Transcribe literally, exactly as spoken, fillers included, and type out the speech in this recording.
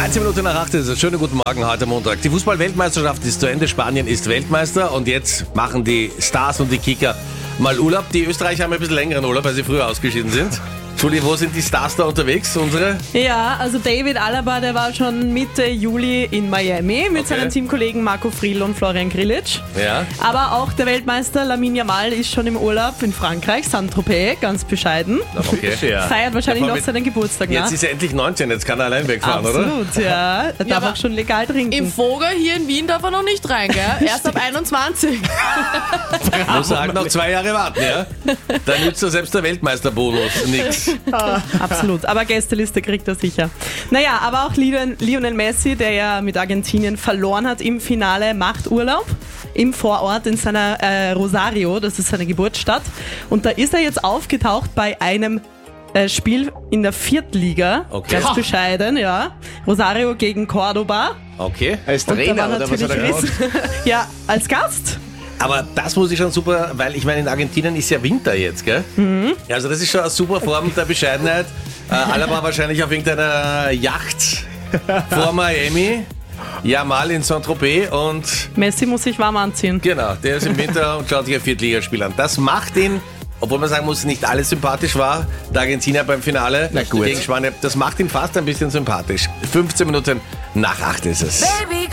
dreizehn Minuten nach acht ist es. Schönen guten Morgen heute Montag. Die Fußball-Weltmeisterschaft ist zu Ende. Spanien ist Weltmeister und jetzt machen die Stars und die Kicker mal Urlaub. Die Österreicher haben ein bisschen längeren Urlaub, weil sie früher ausgeschieden sind. Julie, wo sind die Stars da unterwegs, unsere? Ja, also David Alaba, der war schon Mitte Juli in Miami mit Okay. seinen Teamkollegen Marco Friedl und Florian Grillitsch. Ja. Aber auch der Weltmeister Lamine Yamal ist schon im Urlaub in Frankreich, Saint-Tropez, ganz bescheiden. Okay. Feiert wahrscheinlich Ja, noch mit- seinen Geburtstag, Jetzt ne? ist er endlich neunzehn, jetzt kann er allein wegfahren, oder? Absolut, ja. Er darf aber auch schon legal trinken. Im Vogel hier in Wien darf er noch nicht rein, gell? Erst ab einundzwanzig. Muss er halt noch zwei Jahre warten, ja? Da nützt er selbst der Weltmeisterbonus nix. Absolut, aber Gästeliste kriegt er sicher. Naja, aber auch Lionel Lionel Messi, der ja mit Argentinien verloren hat im Finale, macht Urlaub im Vorort in seiner äh, Rosario, das ist seine Geburtsstadt. Und da ist er jetzt aufgetaucht bei einem äh, Spiel in der Viertliga, Okay. ganz bescheiden, ja. Rosario gegen Cordoba. Okay. Als Und da Trainer war oder was hat er natürlich gemacht? Riss- Ja, als Gast. Aber das muss ich schon super, weil ich meine, in Argentinien ist ja Winter jetzt, gell? Mhm. Also das ist schon eine super Form der Bescheidenheit. Äh, Alaba wahrscheinlich auf irgendeiner Yacht vor Miami. Yamal in Saint-Tropez und Messi muss sich warm anziehen. genau, der ist im Winter und schaut sich ein Viertligaspiel an. Das macht ihn, obwohl man sagen muss, nicht alles sympathisch war, der Argentinier beim Finale Na gut. gegen Spanien, das macht ihn fast ein bisschen sympathisch. fünfzehn Minuten nach acht ist es.